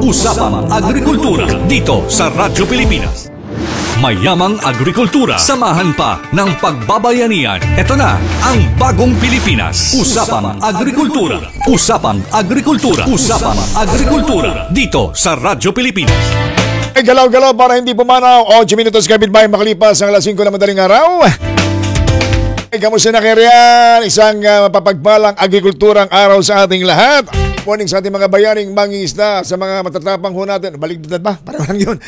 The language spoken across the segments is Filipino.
Usapang Agrikultura dito sa Radyo Pilipinas. Mayamang agrikultura, samahan pa ng pagbabayanihan. Ito na ang bagong Pilipinas. Usapang Agrikultura. Usapang Agrikultura. Usapang Agrikultura dito sa Radyo Pilipinas. Galaw-galaw para hindi pumanaw. 8 minutos kapitbahay makalipas ang alas 5 na madaling araw. Kamusta na kayo riyan? Isang mapapagpalang agrikulturang araw sa ating lahat. Morning sa ating mga bayaning mangingisda, sa mga matatapang ho natin. Baligtad ba? Parang lang yun.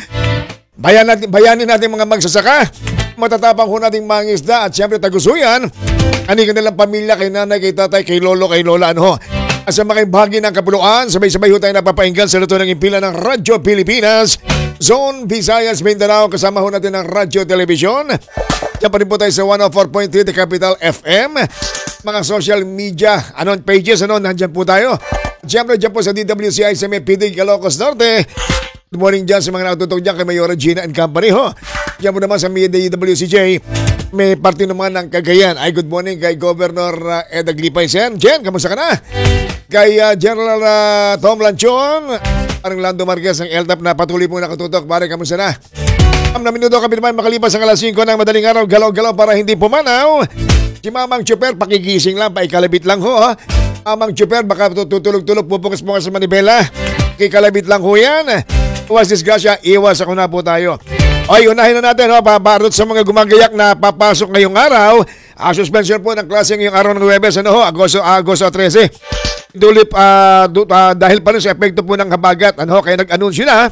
Bayanin natin mga magsasaka, matatapang ho nating mangingisda at siyempre tagusuyan. Ani kanilang pamilya, kay nanay, kay tatay, kay lolo, kay lola, ano ho. At sa mga bahagi ng kapuluan, sabay-sabay ho tayo napapainggan sa luto ng impila ng Radyo Pilipinas. Zone Visayas, Mindanao, kasama ho natin ng Radyo Television. Diyan pa rin po tayo sa 104.3 The Capital FM. Mga social media, pages, nandyan po tayo. Siyempre, dyan po sa DWCI sa MPD, Calocos Norte. Good morning dyan sa mga natutok dyan kay Mayora Gina and Company, ho. Diyan po naman sa DWCJ. May parte naman ng Cagayan. Ay, good morning kay Governor Ed Aglipay Sen. Jen, kamusta ka na? Kay General Tom Lanchon, parang Lando Marquez ng LTAP na patuloy pong nakatutok. Pare, kamusta na? Na minuto kami naman makalipas ang alas 5 ng madaling araw. Galaw-galaw para hindi pumanaw. Si Mamang Chuper, pakigising lang, paikalabit lang ho. Mamang Chuper, baka tutulog-tulog, pupukas-pukas sa manibela. Kikalabit lang ho yan. Iwas disgrasya, iwas ako na po tayo. Oy, unahin na natin, paparot sa mga gumagayak na papasok ngayong araw. Suspension po ng klase ngayong araw ng Huwebes, Agosto 13. Dulip, dahil pa rin sa epekto po ng habagat, kaya nag-anunsyo na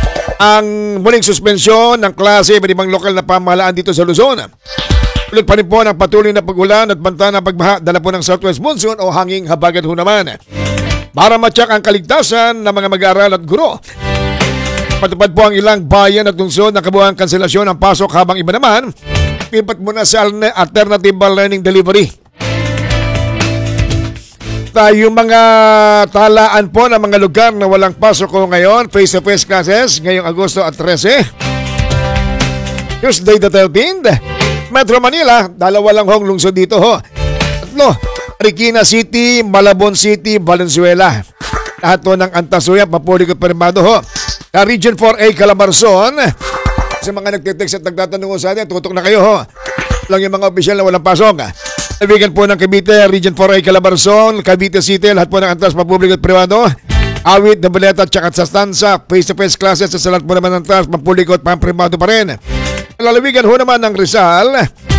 ang muling suspensyon ng klase iba't ibang lokal na pamahalaan dito sa Luzon. Ulit pa rin po ng patuloy na pag-ulan at banta ng pagbaha dala po ng Southwest Monsoon o hanging habagat ho naman. Para matyak ang kaligtasan ng mga mag-aaral at guro, patupad po ang ilang bayan at lungsod na kabuuang kanselasyon ng pasok habang iba naman lipat muna sa alternative learning delivery. Yung mga talaan po ng mga lugar na walang pasok ko ngayon, face-to-face classes ngayong Agosto at 13. Tuesday the 13th, Metro Manila, dalawa lang hong lungsod dito ho. Tatlo, Marikina City, Malabon City, Valenzuela. Lahat po ng Antasuya, Papuligot Primado ho. Region 4A, Calabarzon. Sa mga nagtitext at nagtatanong sa atin, tutok na kayo ho. Lang yung mga opisyal na walang pasok. Nabigan po ng Cavite, Region 4A, Calabarzon, Cavite City, lahat po ng Antas, Papubliko at Privado. Awit, Nabaleta, tsaka sa Stanza, face-to-face classes sa lahat po naman ng Antas, Papubliko at Privado pa rin. Lalawigan ho naman ng Rizal.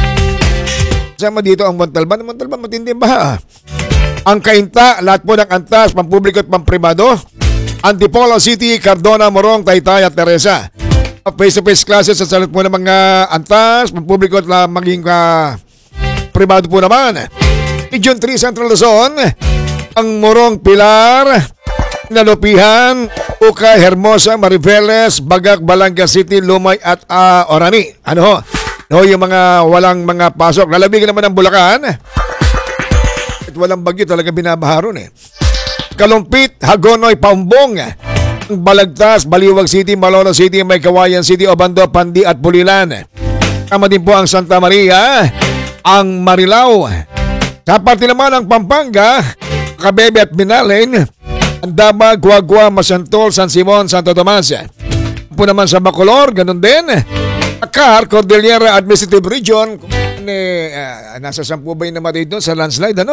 Sama dito ang Montalban. Montalban, matindi ba? Ang Cainta, lahat po ng Antas, Papubliko at Privado. Antipolo City, Cardona, Morong, Taytay at Teresa. Face-to-face classes sa lahat po ng mga Antas, Papubliko at maging privado po naman. Region 3 Central Luzon, ang Morong, Pilar, Nalupihan, Ukay, Hermosa, Mariveles, Bagak, Balanga City, Lumay at Orani. Yung mga walang mga pasok. Lalabigan naman ng Bulacan. At walang bagyo, talaga binabaharon Kalumpit, Hagonoy, Paumbong, Balagtas, Baliwag City, Malolos City, May Kawayan City, Obando, Pandi at Pulilan. Tama din po ang Santa Maria, ang Marilao. Sa parte naman ng Pampanga, Kabebe at Binalin, Andaba, Guagua, Masantol, San Simon, Santo Tomas. Po naman sa Bacolor, ganun din. Akar, Cordillera Administrative Region, nasa 10 ba yung namatay doon sa landslide,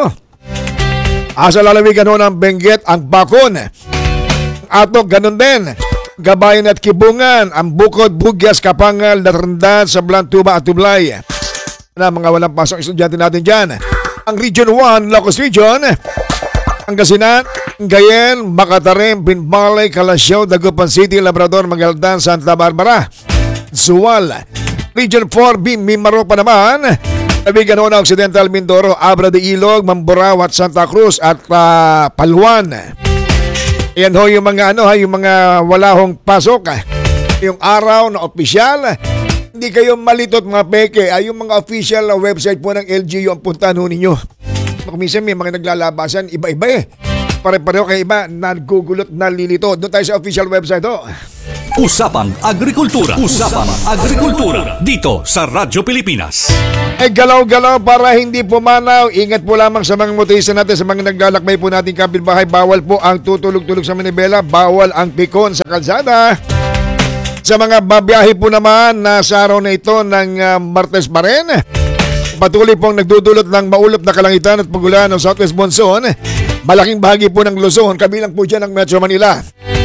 Sa lalawigan ho ng Benguet, ang Bakon. Atok, ganun din. Gabayan at Kibungan, ang Bukod, Bugyas, Kapangal, Datrandad, Sablan, Tuba at Tublay. Na mga walang pasok estudyante natin dyan. Ang Region 1, Locos Region, Pangasinan, Gayen, Macatarim, Binbalay, Calasiao, Dagupan City, Labrador, Magaldan, Santa Barbara, Suwal. Region 4B, Mimaro pa naman. Nabigan ho na Occidental, Mindoro, Abra de Ilog, Mamburao at Santa Cruz at Paluan. Yan ho yung mga yung mga wala hong pasok. Yung araw na opisyal. Hindi kayo malitot mga peke. Yung mga official na website po ng LGU ang puntahan ho ninyo. Minsan may mga naglalabasan, iba-iba Pare-pareho kayo iba, nagugulot, nalilito. Doon tayo sa official website Usapang Agrikultura. Usapang Agrikultura. Dito sa Radyo Pilipinas. Galaw-galaw para hindi pumanaw. Ingat po lamang sa mga motorista natin, sa mga naglalakbay po nating kapitbahay. Bawal po ang tutulog-tulog sa manibela. Bawal ang pikon sa kalsada. Sa mga babiyahe po naman na sa araw na ito ng Martes pa rin, patuloy pong nagdudulot ng maulap na kalangitan at pagulan ng Southwest Monsoon. Malaking bahagi po ng Luzon, kabilang po dyan ng Metro Manila.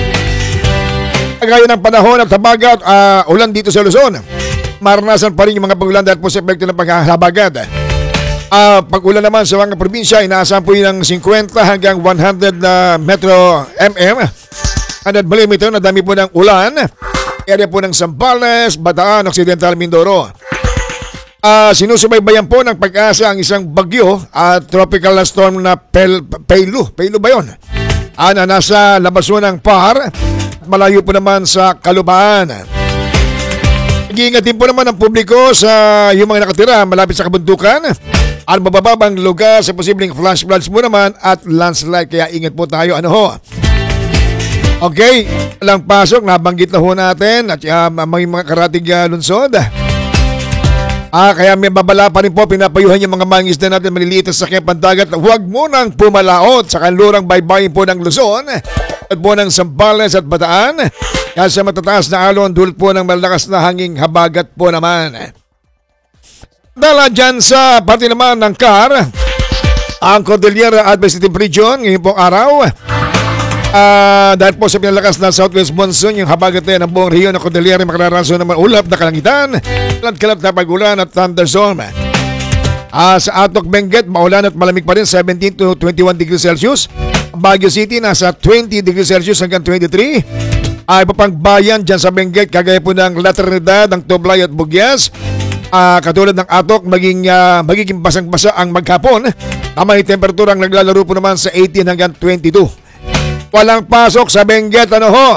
Gaya ng panahon at habagat, ulan dito sa Luzon. Maranasan pa rin yung mga pagulan dahil po sa epekto ng paghahabagat. Pag-ulan naman sa mga probinsya, inaasahan po yung 50 hanggang 100 metro mm. 100 mm na dami po ng ulan. Area po ng Zambales, Bataan, Occidental Mindoro. Sinusubaybayan po ng Pag-asa ang isang bagyo at tropical na storm na Peilu. Peilu ba yun? Na nasa labason ng PAR. Malayo po naman sa Kalubaan. Nag-iingat din po naman ang publiko sa yung mga nakatira malapit sa kabundukan at mabababang lugar sa posibleng flash floods po naman at landslide. Kaya ingat po tayo. Okay, walang pasok, nabanggit na ho natin at may mga karating lunsod. Kaya may babala pa rin po, pinapayuhan yung mga mangisda natin maliliit sa sakyan pandagat. Huwag mo nang pumalaot sa kanlurang baybayin po ng Luzon at po ng Zambales at Bataan. Kaya sa matataas na alon, dulot po ng malakas na hanging habagat po naman. Dala dyan sa parte naman ng CAR, ang Cordillera Administrative Region ngayong pong araw. Dahil po sa pinalakas na Southwest Monsoon, yung habagat na ng buong rehiyon ng Cordillera makararaso ng ulap na kalangitan, kalap na pagulan at thunderstorm. Sa Atok, Benguet, maulan at malamig pa rin, 17 to 21 degrees Celsius. Baguio City, nasa 20 degrees Celsius hanggang 23. Iba pang bayan dyan sa Benguet, kagaya po ng La Trinidad, ng Toblay at Bugyas. Katulad ng Atok, magiging basang-basa ang maghapon. May temperaturang naglalaro po naman sa 18 hanggang 22. Walang pasok sa Benguet,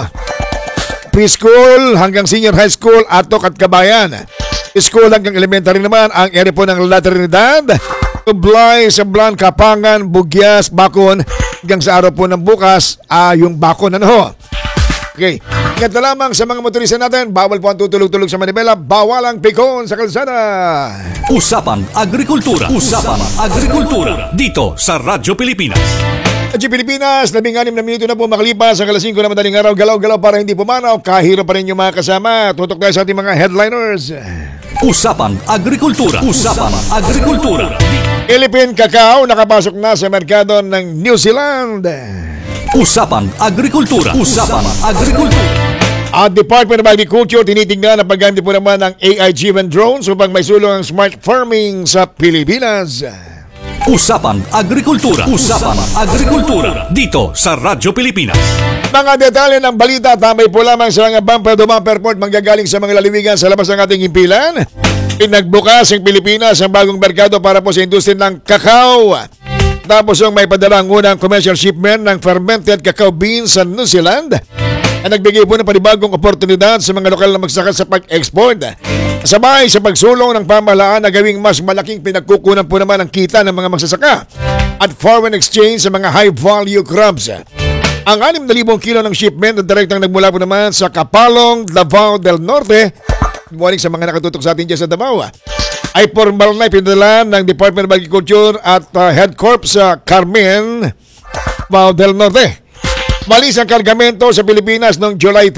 preschool hanggang senior high school, Atok at Kabayan. School hanggang elementary naman ang area po ng La Trinidad, Tublay, Sablan, Kapangan, Bugyas, Bacon. Hanggang sa araw po ng bukas, yung Bacon, Okay. Ingat na lamang sa mga motorista natin. Bawal po ang tutulog-tulog sa manibela. Bawal ang pikon sa kalsada. Usapang Agrikultura. Usapang Agrikultura. Dito sa Radyo Pilipinas. Radyo Pilipinas, 16 na minuto na po makalipas sa alas 5 na madaling araw. Galaw-galaw para hindi pumanaw. Kahiro pa rin yung mga kasama. Tutok tayo sa ating mga headliners. Usapang Agrikultura. Usapang Agrikultura. Philippine Cacao nakapasok na sa merkado ng New Zealand. Usapang Agrikultura. Usapang Agrikultura. At Department of Agriculture tinitingnan ang paggamit po naman ng AI-driven drones upang may sulong ang smart farming sa Pilipinas. Usapang Agrikultura. Usapang Agrikultura. Dito sa Radyo Pilipinas. Mga detalye ng balita, tambay po lamang sa mga bumper-to-bumper report manggagaling sa mga laliwigan sa labas ng ating himpilan. Pinagbukas ang Pilipinas ang bagong merkado para po sa industriya ng kakao. Tapos yung may padala ang unang commercial shipment ng fermented cacao beans sa New Zealand. Nagbigay po ng panibagong oportunidad sa mga lokal na magsaka sa pag-export. Sabay sa pagsulong ng pamahalaan na gawing mas malaking pinagkukunan po naman ang kita ng mga magsasaka at foreign exchange sa mga high-value crops. Ang 6,000 kilo ng shipment na direktang nagmula po naman sa Kapalong, Davao del Norte. Good morning sa mga nakatutok sa atin dyan sa Davao. Ay formal na ipinadala ng Department of Agriculture at Head Corp sa Carmen, Davao del Norte. Malis ang kargamento sa Pilipinas noong July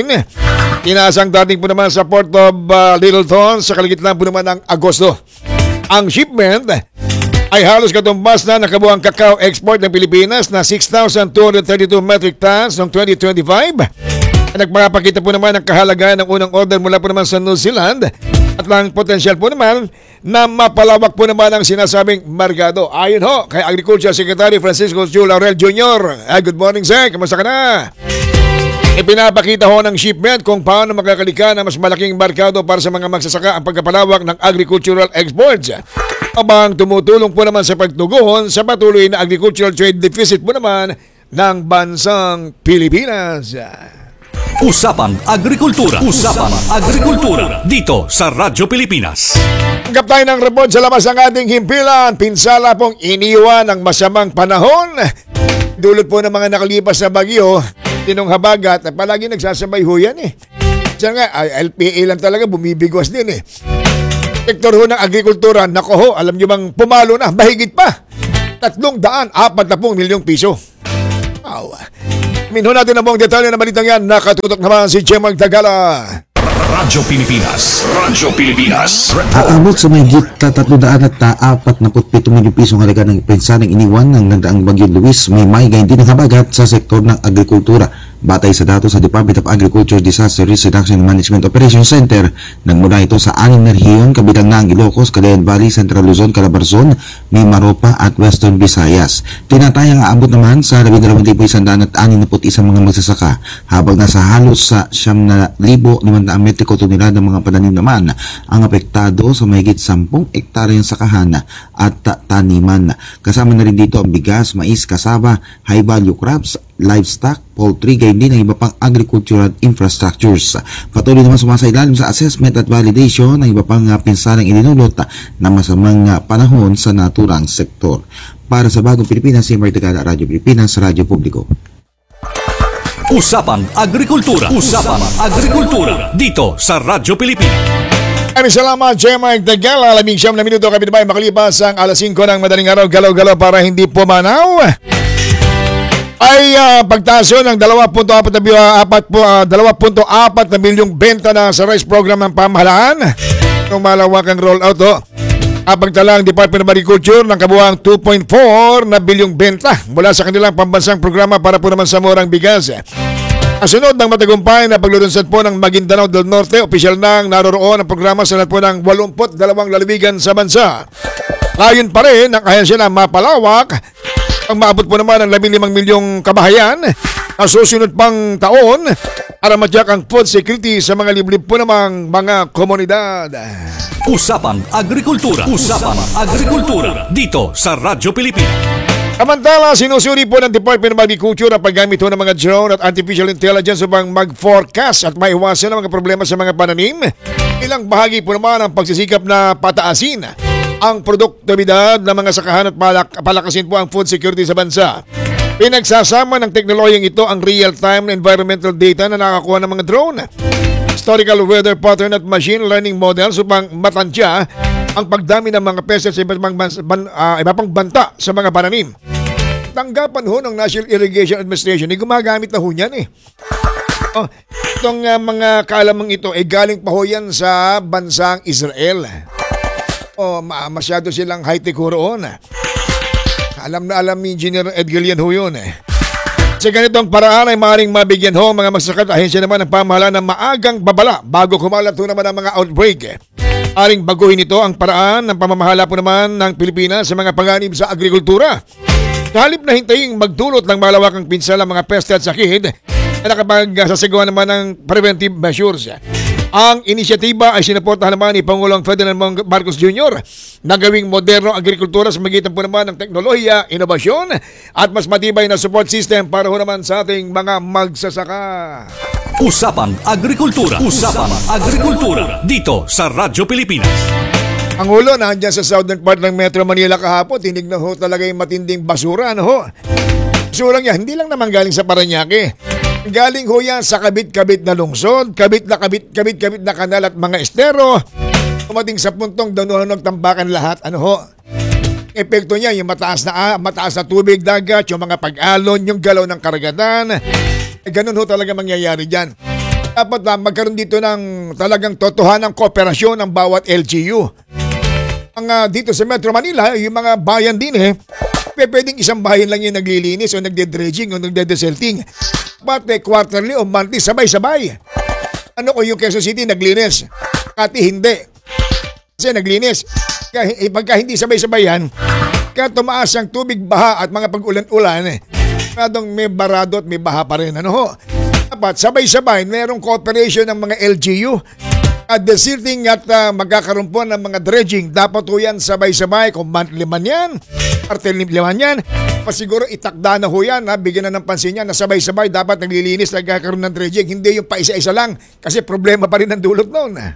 13. Inaasang dating po naman sa Port of Littleton sa kalagitnaan po naman ng Agosto. Ang shipment ay halos katumbas na nakabuang kakao export ng Pilipinas na 6,232 metric tons noong 2025. Nagpapakita po naman ang kahalagaan ng unang order mula po naman sa New Zealand at lang potensyal po naman na mapalawak po naman ang sinasabing merkado. Ayon ho kay Agriculture Secretary Francisco Chu Laurel Jr. Good morning, sir. Kamusta ka na? Ipinapakita ho ng shipment kung paano makakalika ng mas malaking merkado para sa mga magsasaka ang pagkapalawak ng agricultural exports. Abang tumutulong po naman sa pagtugon sa patuloy na agricultural trade deficit po naman ng bansang Pilipinas. Usapang Agrikultura. Usapang Agrikultura. Dito sa Radyo Pilipinas. Tanggap tayo ng report sa labas ng ating himpilan. Pinsala pong iniwan ng masamang panahon. Dulot po ng mga nakalipas na bagyo. Tinong habagat, palagi nagsasabay ho yan eh. Diyan nga, LPA lang talaga, bumibigwas din eh. Sektor ho ng agrikultura, nako ho, alam nyo bang pumalo na, mahigit pa. 340 milyong piso. Wow. Minho natin ang buong detalye na balitang yan, nakatutok naman si Chemang Tagala. Radyo Pilipinas. Radyo Pilipinas. Aabot sa may higit 347 milyong pisong halaga ng pensanang iniwan ng nagdaang Bagyo Luis, may gayon din ang habagat sa sektor ng agrikultura. Batay sa datos sa Department of Agriculture Disaster Risk Reduction and Management Operations Center, nagmula ito sa 6 na rehiyon kabilang na ang Ilocos, Cagayan Valley, Central Luzon, Calabarzon, Mimaropa at Western Visayas. Tinatayang aabot naman sa 12,161 mga magsasaka, habang nasa halos sa 9,500 metriko tonelada ng mga pananim naman ang apektado sa mahigit 10 ektaryang sakahan at taniman. Kasama na rin dito ang bigas, mais, kasaba, high value crops, livestock, poultry, gayon din ang iba pang agricultural infrastructures. Patuloy naman sumasailalim sa assessment at validation ng iba pang pinsanang ininulot na masamang panahon sa naturang sektor. Para sa Bagong Pilipinas, si Mark Tagala, Radyo Pilipinas, Radyo Publiko. Usapang Agrikultura. Usapang Agrikultura. Dito sa Radyo Pilipinas. Maraming salamat, Chemang Tagala. 19 na minuto kami naman makalipas ang alas 5 ng madaling araw. Galaw-galaw para hindi pumanaw. Ay pagtaso ng 2.4 na milyong benta na sa rice program ng pamahalaan. Itong malawakang rollout pagtalang Department of Agriculture ng kabuuang 2.4 na bilyong benta mula sa kanilang pambansang programa para po naman sa murang bigas. Kasunod ng matagumpay na paglulunsad po ng Maguindanao del Norte, opisyal nang naroroon ang programa sa lahat po ng 82 lalawigan sa bansa. Ayon pa rin ang ahensya na mapalawak ang maabot po naman ng 15 milyong kabahayan ang susunod pang taon para matyak ang food security sa mga liblib po namang mga komunidad. Usapang Agrikultura. Usapang Agrikultura. Dito sa Radyo Pilipinas. Samantala, sinusuri po ng Department of Agriculture ang paggamit ng mga drone at artificial intelligence upang mag-forecast at maiwasan ang mga problema sa mga pananim. Ilang bahagi po naman ang pagsisikap na pataasin ang produktibidad ng mga sakahan at palakasin po ang food security sa bansa. Pinagsasama ng teknolohiyang ito ang real-time environmental data na nakakuha ng mga drone, historical weather pattern at machine learning models upang matansya ang pagdami ng mga pests sa iba pang banta sa mga pananim. Tanggapan ho ng National Irrigation Administration, gumagamit na ho niyan eh. Itong mga kaalamang ito ay galing pa ho yan sa bansang Israel. Masyado silang high-tech ho roon. Alam na alam ni Engineer Edgar yan ho yun eh. Sa ganitong paraan ay maaaring mabigyan ho mga magsasaka at ahensya naman ng pamahalaan ng maagang babala bago kumalat ho naman ang mga outbreak. Aring baguhin ito ang paraan ng pamamahala po naman ng Pilipinas sa mga panganib sa agrikultura. Sa halip na hintayin magdulot ng malawakang pinsala mga peste at sakit, na nakapag-sasagawa naman ng preventive measures. Ang inisyatiba ay sinuportahan naman ni Pangulong Ferdinand Marcos Jr. na gawing moderno agrikultura sa magitan po naman ng teknolohiya, inobasyon at mas matibay na support system para ho naman sa ating mga magsasaka. Usapang Agrikultura. Usapang Agrikultura. Dito sa Radyo Pilipinas. Ang ulo na andyan sa southern part ng Metro Manila kahapon, tinignan ho talaga yung matinding basura. Basurang yan, hindi lang naman galing sa Parañaque. Galing ho yan sa kabit-kabit na lungsod, kabit na kanal at mga estero. Tumating sa puntong doon nagtambakan lahat. Epekto niya yung mataas na tubig dagat, yung mga pag-alon, yung galaw ng karagatan. Ganun ho talaga mangyayari dyan. Dapat magkaroon dito ng talagang totohanang kooperasyon ng bawat LGU. Dito sa Metro Manila, yung mga bayan din pwedeng isang bayan lang yung naglilinis o nagde-dredging o nagde-desilting. Pati quarterly o monthly, sabay-sabay. Kung yung Quezon City naglinis, Kati hindi. Kasi naglinis. Pagka hindi sabay-sabay yan, kaya tumaas ang tubig, baha at mga pag-ulan-ulan, madong may barado at may baha pa rin. Dapat sabay-sabay, mayroong cooperation ng mga LGU at desilting at magkakaroon po ng mga dredging. Dapat po yan sabay-sabay, kung monthly man yan, quarterly man yan, pasiguro itakda na ho yan, bigyan na ng pansin yan na sabay-sabay dapat naglilinis, nagkakaroon ng dredging, hindi yung pa isa-isa lang kasi problema pa rin ang dulot noon.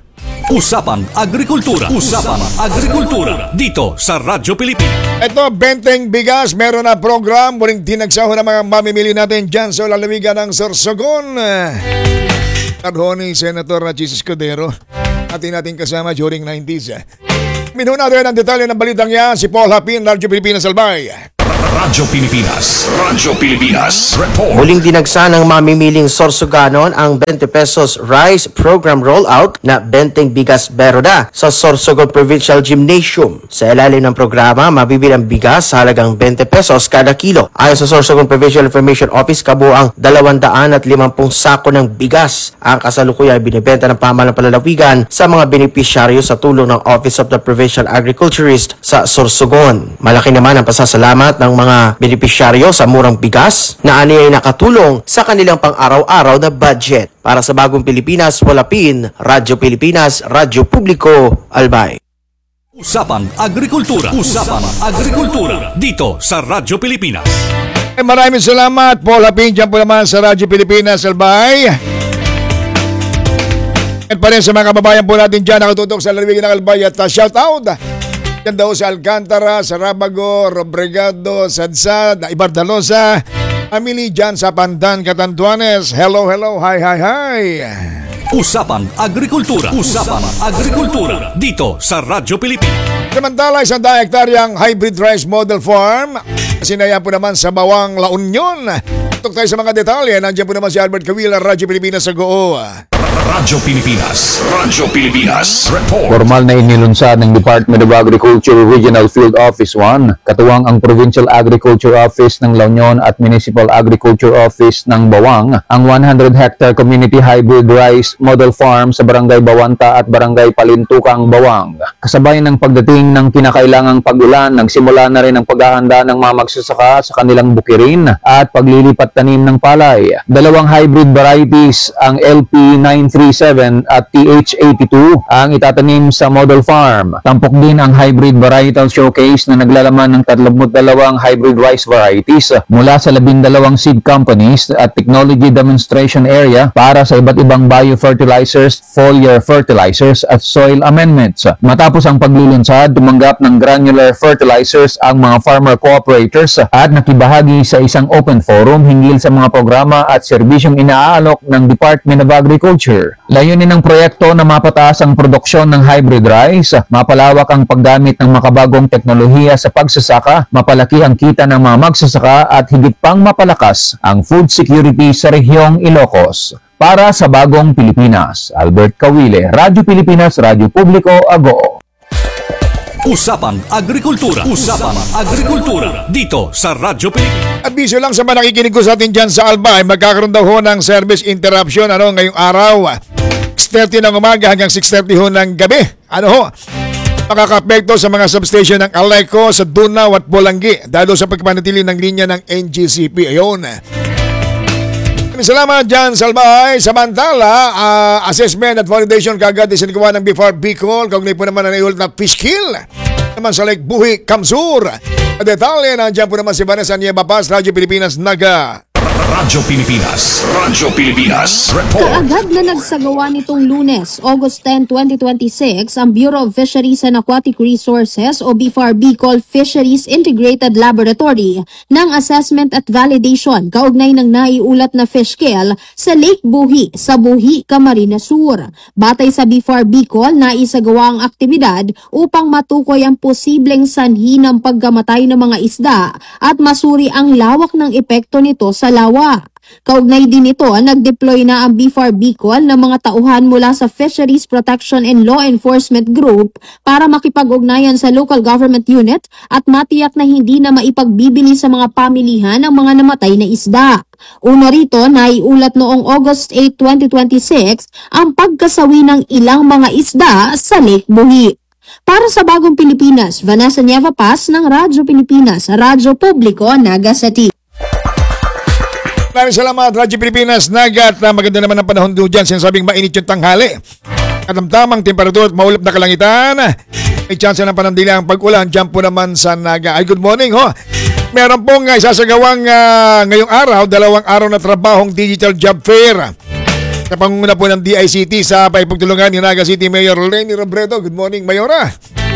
Usapang Agrikultura. Usapang Agrikultura. Dito sa Radyo Pilipinas. Ito, Benteng Bigas, meron na program. Muling tinagsaho ng mga mamimili natin dyan sa lalawigan ng Sorsogon. Tarhoni, Senator Jesus Cordero. Atin natin kasama during 90s. Minuho natin ang detalye ng balitang yan. Si Paul Hapin, Radyo Pilipinas Albay. Radyo Pilipinas. Radyo Pilipinas. Report. Muling dinagsa ng mamimiling Sorsoganon ang 20 pesos rice program rollout na Benteng Bigas Beroda sa Sorsogon Provincial Gymnasium. Sa ilalim ng programa, mabibili ang bigas sa halagang 20 pesos kada kilo. Ayon sa Sorsogon Provincial Information Office, kabuang 250 sako ng bigas ang kasalukuyang binibenta ng pamahalang palalawigan sa mga benepisyaryo sa tulong ng Office of the Provincial Agriculturist sa Sorsogon. Malaki naman ang pasasalamat ng mga benepisyaryo sa murang bigas na ani ay nakatulong sa kanilang pang-araw-araw na budget. Para sa Bagong Pilipinas, Walapin, Radyo Pilipinas, Radyo Publiko, Albay. Usapang Agrikultura. Usapang Agrikultura. Dito sa Radyo Pilipinas. Maraming salamat, Paul Hapin, dyan po naman sa Radyo Pilipinas Albay. At pa rin sa mga kababayan po natin dyan nakatutok sa lalawigan ng Albay at shout out yan daw sa Alcantara, sa Rabago, Robregado, Sadsad, Ibardalosa, Amili dyan sa Pandan, Catanduanes. Hello, hello, hi, hi, hi. Usapang Agrikultura. Usapang Agrikultura. Dito sa Radyo Pilipinas. Samantala, isang hektaryang hybrid rice model farm. Sinaya po naman sa Bawang, La Union. Tutok tayo sa mga detalye. Nandiyan po naman si Albert Kawila, Radyo Pilipinas sa Goo. Radyo Pilipinas. Radyo Pilipinas. Report. Formal na inilunsad ng Department of Agriculture Regional Field Office 1, katuwang ang Provincial Agriculture Office ng La Union at Municipal Agriculture Office ng Bawang, ang 100-hectare Community Hybrid Rice Model Farm sa Barangay Bawanta at Barangay Palintukang, Bawang. Kasabay ng pagdating ng kinakailangang pag-ulan, nagsimula na rin ang paghahanda ng mga magsasaka sa kanilang bukirin at paglilipat tanim ng palay. Dalawang hybrid varieties, ang LP937 at TH82 ang itatanim sa model farm. Tampok din ang hybrid varietal showcase na naglalaman ng 32 hybrid rice varieties mula sa 12 seed companies at technology demonstration area para sa iba't ibang biofertilizers, foliar fertilizers at soil amendments. Matapos ang paglulunsad, tumanggap ng granular fertilizers ang mga farmer cooperators at nakibahagi sa isang open forum hinggil sa mga programa at serbisyong inaalok ng Department of Agriculture. Layunin ng proyekto na mapataas ang produksyon ng hybrid rice, mapalawak ang paggamit ng makabagong teknolohiya sa pagsasaka, mapalaki ang kita ng mga magsasaka at higit pang mapalakas ang food security sa rehiyong Ilocos. Para sa Bagong Pilipinas, Albert Kawile, Radyo Pilipinas, Radyo Publiko, Agoo. Usapang Agrikultura. Usapang Agrikultura. Dito sa Radyo Pilipinas. At biso lang sa mga nakikinig ko sa atin dyan sa Albay, magkakaroon daw ho ng service interruption ngayong araw. 6:30 ng umaga hanggang 6:30 ho ng gabi. Makakapekto sa mga substation ng Aleco sa Dunao at Bolanggi dahil sa pagpanatili ng linya ng NGCP. Ayun. Salamat dyan sa Albay. Samantala, assessment at validation kagad isinagawa ng BFAR Bicol. Kaugnay po naman ang naiulat na fish kill naman sa Lake Buhi, Kamsur. Detalye, nandiyan po naman si Vanessa Nieva Paz, Radyo Pilipinas, Naga. Radyo Pilipinas. Radyo Pilipinas. Report. Kaagad na nagsagawa nitong Lunes, August 10, 2026, ang Bureau of Fisheries and Aquatic Resources o BFAR Bicol Fisheries Integrated Laboratory ng assessment at validation kaugnay ng naiulat na fish kill sa Lake Buhi sa Buhi, Camarines Sur. Batay sa BFAR Bicol, naisagawa ang aktibidad upang matukoy ang posibleng sanhi ng pagkamatay ng mga isda at masuri ang lawak ng epekto nito sa lawa. Kaugnay din ito, nag-deploy na ang BFAR Bicol ng mga tauhan mula sa Fisheries Protection and Law Enforcement Group para makipag-ugnayan sa local government unit at matiyak na hindi na maipagbibili sa mga pamilihan ang mga namatay na isda. Una rito, naiulat noong August 8, 2026 ang pagkasawi ng ilang mga isda sa Lake Buhi. Para sa Bagong Pilipinas, Vanessa Nieva Paz ng Radyo Pilipinas, Radyo Publiko, Naga City. Maraming salamat, Radyo Pilipinas, Naga. At maganda naman ang panahon doon dyan. Sinasabing mainit yung tanghali. Katamtamang temperatura at maulap na kalangitan. May chance ng panandila ang pag-ulan. Dyan po naman sa Naga. Ay, good morning ho. Meron pong isasagawang ngayong araw, 2 araw na trabahong digital job fair. Sa pangunguna po ng DICT sa paipagtulungan ni Naga City Mayor Lenny Robredo. Good morning, Mayora.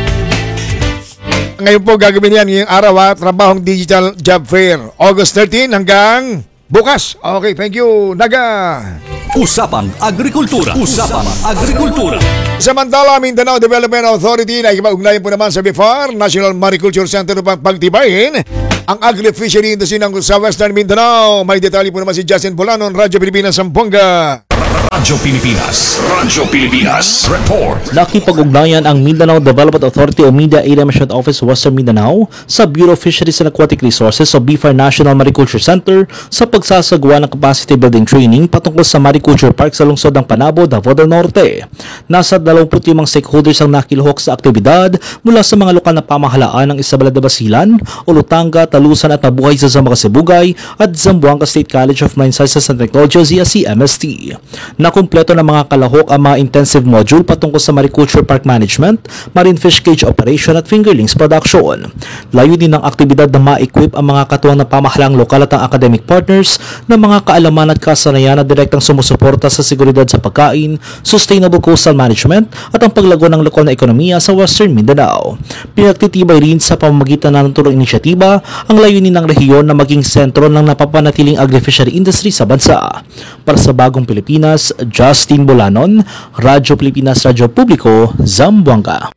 Ngayon po gagawin yan ngayong araw trabahong digital job fair. August 13 hanggang bukas. Okay, thank you, Naga. Usapang Agrikultura. Usapang Agrikultura. Samantala, Mindanao Development Authority na ikipag-ugnayan po naman sa BIFAR, National Mariculture Center upang pagtibayin ang agri-fishery industry ng sa Western Mindanao. May detalye po naman si Justin Bolanon, Radyo Pilipinas, Zamboanga. Radyo Pilipinas. Radyo Pilipinas. Report. Nakipag-ugnayan ang Mindanao Development Authority o Media Area Mission Office Western Mindanao sa Bureau of Fisheries and Aquatic Resources o BIFAR National Mariculture Center sa pagsasagawa ng capacity building training patungkol sa Mariculture Park sa lungsod ng Panabo, Davao del Norte. Nasa 25 stakeholders ang nakilahok sa aktibidad mula sa mga lokal na pamahalaan ng Isabela de Basilan, Olutanga, Talusan at Mabuhay sa Zamboanga Sibugay at Zamboanga State College of Mine Sciences and Technology o CMST. Nakumpleto ng mga kalahok ang mga intensive module patungkol sa Mariculture Park Management, Marine Fish Cage Operation at Fingerlings Production. Layunin ng aktibidad na ma-equip ang mga katuwang ng pamahalang lokal at ang academic partners ng mga kaalaman at kasanayan na direktang sumusuporta sa seguridad sa pagkain, sustainable coastal management at ang paglago ng lokal na ekonomiya sa Western Mindanao. Pinagtitibay rin sa pamamagitan ng tulong inisyatiba ang layunin ng rehiyon na maging sentro ng napapanatiling agri-fishery industry sa bansa. Para sa Bagong Pilipinas, Justin Bolanon, Radyo Pilipinas, Radyo Publiko, Zamboanga.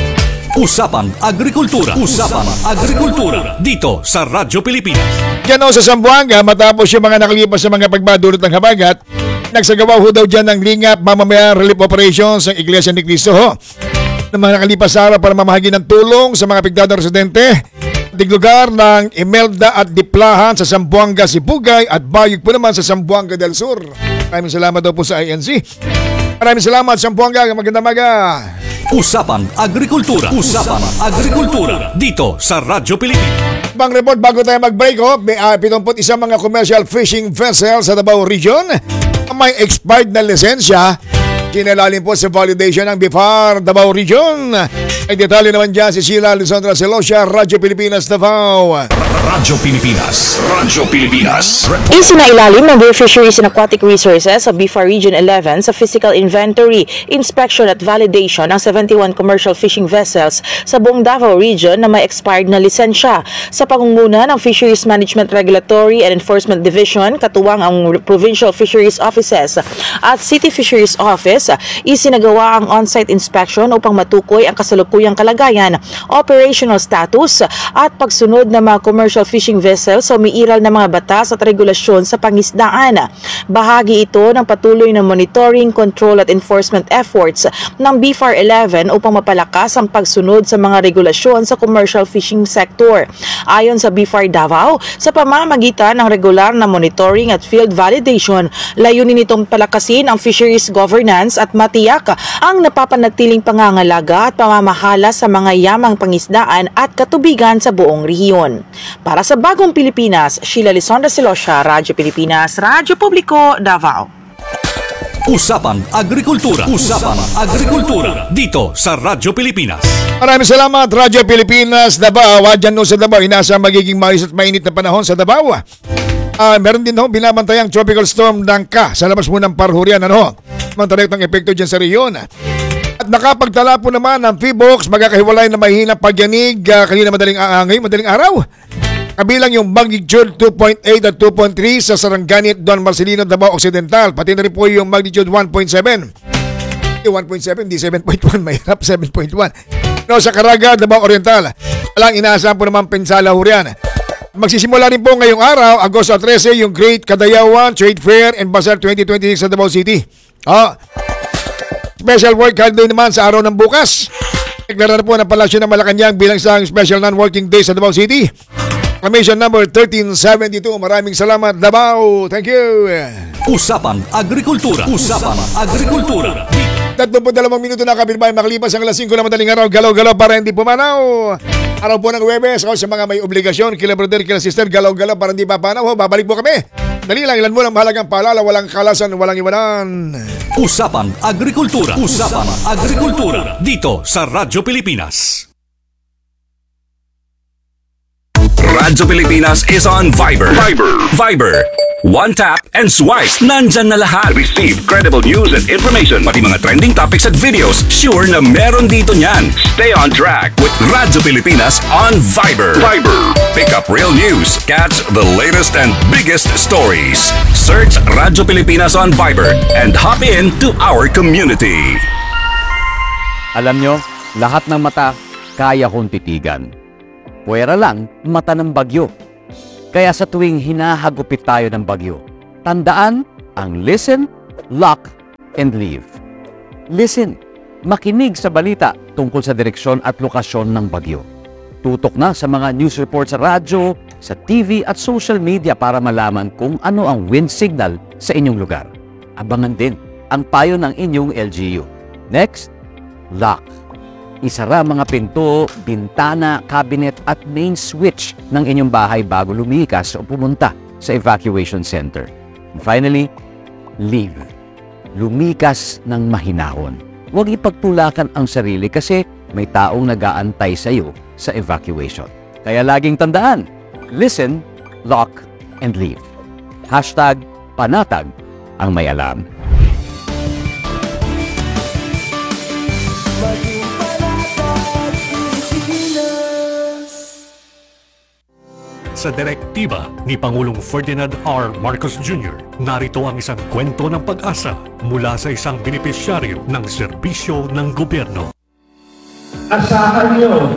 Usapang Agrikultura. Usapang Agrikultura. Dito sa Radyo Pilipinas. Yan o sa Zamboanga, matapos yung mga nakalipas sa mga pagmadulot ng habagat, nagsagawa ho daw dyan ng lingap mamamayan relief operations sa Iglesia ni Cristo ho. Ng mga nakalipas sa araw para mamahagi ng tulong sa mga apektadong residente lugar ng Imelda at Diplahan sa Zamboanga, Sibugay at Bayog po naman sa Zamboanga del Sur. Maraming salamat daw po sa INC. Maraming salamat Zamboanga. Magandang maga. Usapang Agrikultura. Usapang Agrikultura. Dito sa Radyo Pilipinas. Bang report bago tayo mag-break may 71 mga commercial fishing vessels sa Davao Region may expired na lisensya. Kinalalim po sa validation ng BIFAR Davao Region. Ay detalye naman dyan si Sheila Lisandra Celostia, Radyo Pilipinas, Davao. Radyo Pilipinas. Radyo Pilipinas. Isinailalim ng Bureau of Fisheries and Aquatic Resources sa BIFAR Region 11 sa physical inventory, inspection at validation ng 71 commercial fishing vessels sa buong Davao Region na may expired na lisensya. Sa pangunguna ng Fisheries Management Regulatory and Enforcement Division, katuwang ang Provincial Fisheries Offices at City Fisheries Office, isinagawa ang on-site inspection upang matukoy ang kasalukuyang kalagayan, operational status at pagsunod ng mga commercial fishing vessels sa umiiral na mga batas at regulasyon sa pangisdaan. Bahagi ito ng patuloy na monitoring, control at enforcement efforts ng BIFAR 11 upang mapalakas ang pagsunod sa mga regulasyon sa commercial fishing sector. Ayon sa BIFAR Davao, sa pamamagitan ng regular na monitoring at field validation, layunin itong palakasin ang fisheries governance at matiyak ang napapanatiling pangangalaga at pamamahala sa mga yamang pangisdaan at katubigan sa buong rehiyon. Para sa Bagong Pilipinas, Sheila Lisandra Celostia, Radyo Pilipinas, Radyo Publiko, Davao. Usapang Agrikultura. Usapang Agrikultura. Dito sa Radyo Pilipinas. Maraming salamat Radyo Pilipinas, Davao. Dyan no sa Davao, inasa magiging mais at mainit na panahon sa Davao. Meron din ho binabantayang tropical storm Nangka sa labas mo ng Parhurian. Mantarik ng epekto dyan sa rehiyon. At nakapagtala po naman ng PHIVOLCS magkakahiwalay na mahina pagyanig kanina madaling araw. Kabilang yung magnitude 2.8 at 2.3 sa Sarangani at Don Marcelino, Davao Occidental. Pati na rin po yung magnitude 1.7. 1.7, di 7.1, mahirap 7.1. No, sa Caraga, Davao Oriental. Walang inaasahan po naman Pinsala Hurian. Magsisimula rin po ngayong araw, Agosto 13, yung Great Kadayawan Trade Fair and Bazaar 2026 sa Davao City. Special work holiday naman sa araw ng bukas. Deklara po ng Palasyo ng Malacanang bilang isang special non-working day sa Davao City. Commission number 1372. Maraming salamat, Davao. Thank you. Usapang Agrikultura. Usapang Agrikultura. 32 minuto na kabirmay makalipas ang alas 5 na madaling araw. Galaw-galaw para hindi pumanaw. Araw po ng Huwebes. Sa mga may obligasyon, kila brother, kila sister, galaw-galaw para hindi papanaw. Babalik po kami. Dali lang, ilan mo ng mahalagang paalala. Walang kalasan, walang iwanan. Usapang Agrikultura. Usapang Agrikultura. Dito sa Radyo Pilipinas. Radyo Pilipinas is on Viber. Viber. One tap and swipe. Nandyan na lahat. Receive credible news and information. Pati mga trending topics at videos. Sure na meron dito niyan. Stay on track with Radyo Pilipinas on Viber. Pick up real news. Catch the latest and biggest stories. Search Radyo Pilipinas on Viber and hop in to our community. Alam nyo, lahat ng mata kaya kong titigan. Puwera lang mata ng bagyo. Kaya sa tuwing hinahagupit tayo ng bagyo, tandaan ang listen, lock, and leave. Listen, makinig sa balita tungkol sa direksyon at lokasyon ng bagyo. Tutok na sa mga news report sa radyo, sa TV at social media para malaman kung ano ang wind signal sa inyong lugar. Abangan din ang payo ng inyong LGU. Next, lock. Isara mga pinto, bintana, cabinet at main switch ng inyong bahay bago lumikas o pumunta sa evacuation center. And finally, leave. Lumikas ng mahinahon. Huwag ipagtulakan ang sarili kasi may taong nag-aantay sa iyo sa evacuation. Kaya laging tandaan, listen, lock, and leave. Hashtag panatag ang may alam. Sa direktiba ni Pangulong Ferdinand R. Marcos Jr., narito ang isang kwento ng pag-asa mula sa isang benepisyaryo ng serbisyo ng gobyerno. Asahan nyo,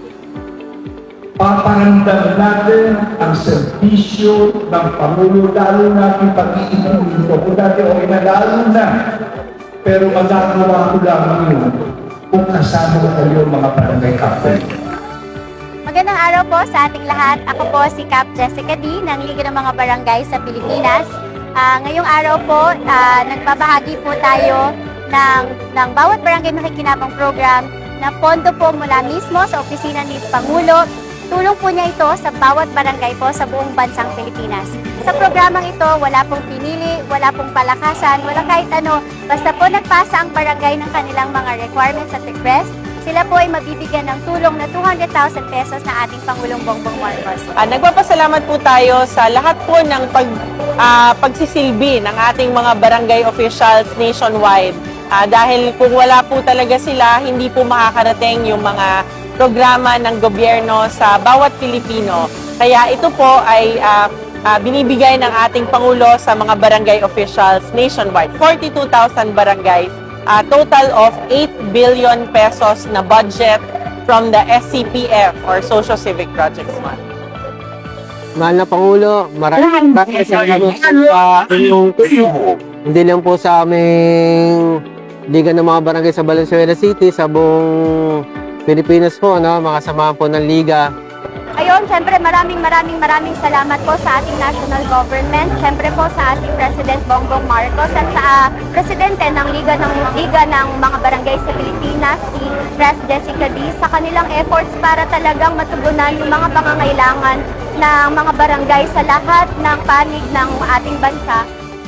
paparamdam natin ang serbisyo ng Pangulo, lalo natin pag-iibig dito. Kung dati o inalalo na, pero magagawa ko lamang yun kung kasama ko kayo mga barangay captain. Magandang araw po sa ating lahat. Ako po si Cap Jessica D. ng Liga ng mga Barangay sa Pilipinas. Ngayong araw po, nagbabahagi po tayo ng bawat barangay makikinabang program na pondo po mula mismo sa opisina ni Pangulo. Tulong po niya ito sa bawat barangay po sa buong bansang Pilipinas. Sa programang ito, wala pong pinili, wala pong palakasan, wala kahit ano. Basta po nagpasa ang barangay ng kanilang mga requirements at request, sila po ay mabibigyan ng tulong na 200,000 pesos na ating Pangulong Bongbong Marcos. Nagpapasalamat po tayo sa lahat po ng pagsisilbi ng ating mga barangay officials nationwide. Dahil kung wala po talaga sila, hindi po makakarating yung mga programa ng gobyerno sa bawat Pilipino. Kaya ito po ay binibigay ng ating Pangulo sa mga barangay officials nationwide. 42,000 barangays. Total of 8 billion pesos na budget from the SCPF or Social Civic Projects Fund. Mahal na Pangulo, maraming salamat sa inyong tulong. Hindi lang po sa aming Liga ng mga Barangay sa Valenzuela City, sa buong Pilipinas po, no? Mga samahan po ng Liga. Ayun, syempre maraming salamat po sa ating national government, syempre po sa ating President Bongbong Marcos at sa Presidente ng Liga ng mga Barangay sa Pilipinas, si Pres Jessica D, sa kanilang efforts para talagang matugunan yung mga pangangailangan ng mga barangay sa lahat ng panig ng ating bansa.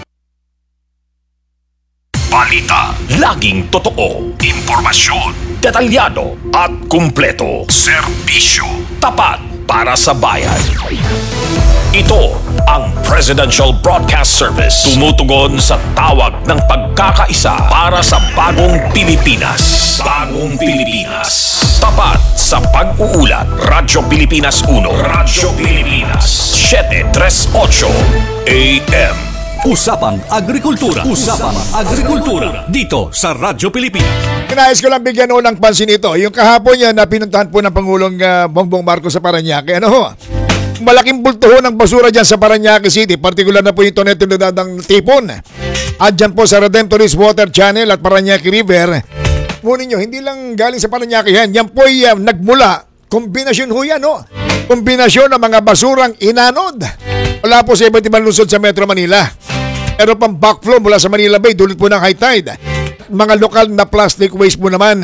Balita, laging totoo. Impormasyon, detalyado at kumpleto. Serbisyo, tapat para sa bayan. Ito ang Presidential Broadcast Service. Tumutugon sa tawag ng pagkakaisa para sa bagong Pilipinas. Bagong Pilipinas. Tapat sa pag-uulat. Radyo Pilipinas 1. Radyo Pilipinas 738 AM. Usapang Agrikultura. Usapang Agrikultura. Dito sa Radyo Pilipinas. Kinais ko lang bigyan ho ng pansin ito. Yung kahapon yan na pinuntahan po ng Pangulong Bongbong Marcos sa Parañaque. Ano ho? Malaking bulto ho ng basura dyan sa Parañaque City. Partikular na po yung tonetong tipon. At dyan po sa Redemptorist Water Channel at Parañaque River. Ngunit nyo, hindi lang galing sa Parañaque yan. Yan po ay nagmula. Kombinasyon ho yan, no? Kombinasyon ng mga basurang inanod. Wala po sa iba't ibang lungsod sa Metro Manila. Pero pang backflow mula sa Manila Bay, dulot po ng high tide. Mga lokal na plastic waste po naman.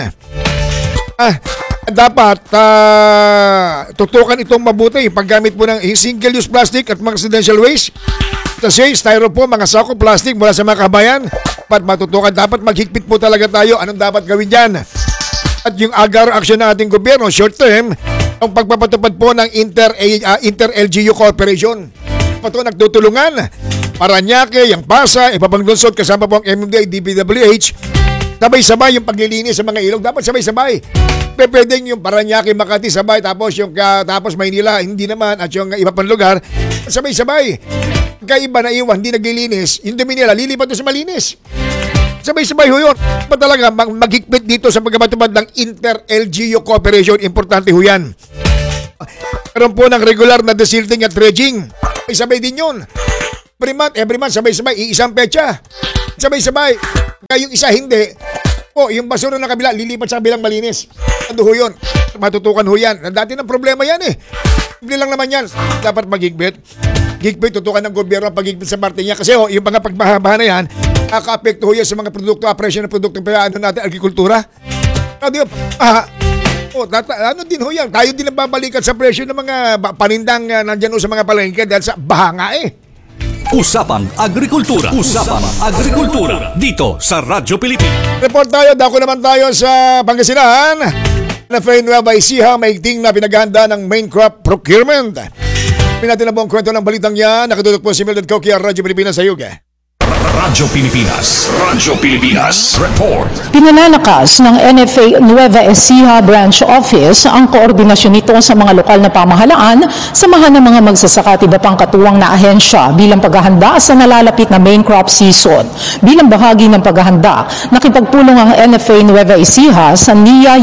Dapat tutukan itong mabuti. Paggamit po ng single-use plastic at mga residential waste. Kasi styrofoam, mga sako plastic mula sa mga kabayan. Dapat matutukan. Dapat maghigpit po talaga tayo. Anong dapat gawin dyan? At yung agar action ng ating gobyerno, short term, ang pagpapatupad po ng inter-LGU cooperation. Ito nagtutulungan Paranaque, yung Pasay, Ipapanglunsod kasama po ang MMDA, DPWH. Sabay-sabay yung paglilinis sa mga ilog. Dapat sabay-sabay. Pwedeng yung Paranaque, Makati sabay, tapos Maynila, hindi naman. At yung iba pang lugar, sabay-sabay. Kaiba na iwan, hindi naglilinis. Yung dumi nila, lilipat doon sa malinis. Sabay-sabay ho yun. Pa talaga maghigpit dito sa pagkamatubad ng Inter-LGU cooperation. Importante ho yan. Karoon po ng regular na desilting at dredging. Sabay din yun. Every month, sabay-sabay, iisang petsa. Sabay-sabay. Kaya yung isa hindi. O, yung basura ng kabila, lilipat sa kabilang malinis. Ano ho yun? Matutukan ho yan. Dati ng problema yan eh. Hindi lang naman yan. Dapat maghigpit. Higpit, tutukan ng gobyerno ang paghigpit sa parte niya. Kasi yung mga pagbaha na yan, nakaka-apekto ho yan sa mga produkto, presyo ng produktong natin, agrikultura. Ano din ho yan? Tayo din ang babalikan sa presyo ng mga panindang nandyan ho sa mga palengke dahil sa baha nga eh. Usapang Agrikultura. Usapang Agrikultura. Dito sa Radyo Pilipinas. Report tayo, dako naman tayo sa Pangasinan. Na Nueva Ecija, maigting na pinaghahanda ng main crop procurement. Pinatin na po ang kwento ng balitang yan. Nakatutok po si Mildred Coquia, Radyo Pilipinas sa Yuga. Radyo Pilipinas. Radyo Pilipinas. Report. Pinalalakas ng NFA Nueva Ecija Branch Office ang koordinasyon nito sa mga lokal na pamahalaan, samahan ng mga magsasaka at iba pang katuwang na ahensya bilang paghahanda sa nalalapit na main crop season. Bilang bahagi ng paghahanda, nakipagpulong ang NFA Nueva Ecija sa NIA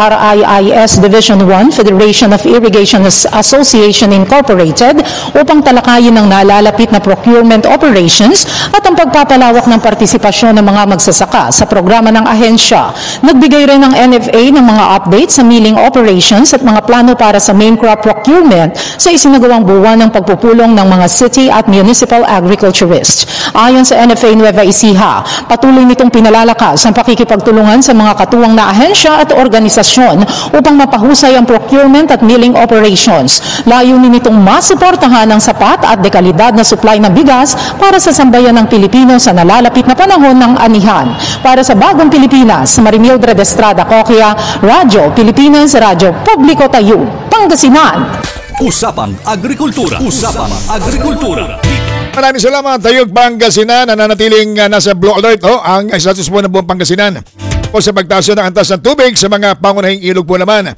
UPRIIS Division 1 Federation of Irrigation Association Incorporated upang talakayin ang nalalapit na procurement operations at ang pagpapalawak ng partisipasyon ng mga magsasaka sa programa ng ahensya. Nagbigay rin ng NFA ng mga updates sa milling operations at mga plano para sa main crop procurement sa isinagawang buwan ng pagpupulong ng mga city at municipal agriculturists. Ayon sa NFA Nueva Ecija, patuloy nitong pinalalakas ang pakikipagtulungan sa mga katuwang na ahensya at organisasyon upang mapahusay ang procurement at milling operations. Layunin nitong masuportahan ang sapat at dekalidad na supply ng bigas para sa sambayan ng Pilipino sa nalalapit na panahon ng anihan. Para sa Bagong Pilipinas, Marimildred Estrada Coquia, Radyo Pilipinas, Radyo Publiko Tayo, Pangasinan. Usapang Agrikultura. Usapang Agrikultura. Maraming salamat. Tayog Pangasinan, nananatiling nasa blue alert ang status po ng buong Pangasinan o sa pagtaas ng antas ng tubig sa mga pangunahing ilog po naman.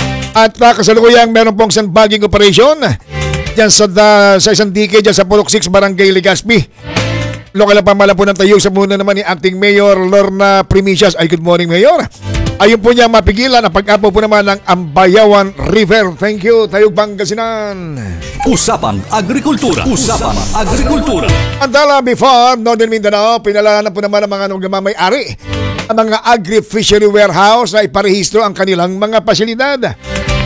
At kasalukuyang meron pong sandbagging operation dyan sa isang dike dyan sa Pulok 6 Barangay Legazpi. Lokal na pamahalaan po ng Tayog sa muna naman ni Acting Mayor Lorna Primicias. Ay, good morning, Mayor. Ayun po niya mapigilan ang pag-apo po naman ng Ambayawan River. Thank you, Tayog Pangasinan. Usapang Agrikultura. Usapang Agrikultura. Andala before Northern Mindanao, pinalalanan po naman ng mga nagmamay-ari ang mga agri-fishery warehouse na iparehistro ang kanilang mga pasilidad.